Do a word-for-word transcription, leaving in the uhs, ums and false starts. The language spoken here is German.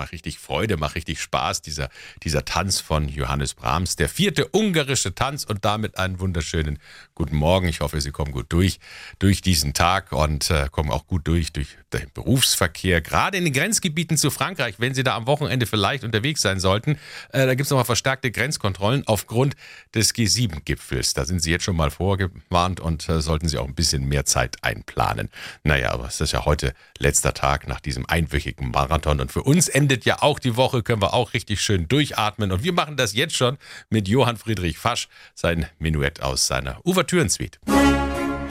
macht richtig Freude, macht richtig Spaß, dieser, dieser Tanz von Johannes Brahms, der vierte ungarische Tanz und damit einen wunderschönen guten Morgen. Ich hoffe, Sie kommen gut durch, durch diesen Tag und äh, kommen auch gut durch, durch den Berufsverkehr, gerade in den Grenzgebieten zu Frankreich, wenn Sie da am Wochenende vielleicht unterwegs sein sollten. Äh, da gibt es nochmal verstärkte Grenzkontrollen aufgrund des G sieben Gipfels. Da sind Sie jetzt schon mal vorgewarnt und äh, sollten Sie auch ein bisschen mehr Zeit einplanen. Naja, aber es ist ja heute letzter Tag nach diesem einwöchigen Marathon und für uns endet ja auch die Woche, können wir auch richtig schön durchatmen und wir machen das jetzt schon mit Johann Friedrich Fasch, sein Menuett aus seiner Ouvertüren-Suite.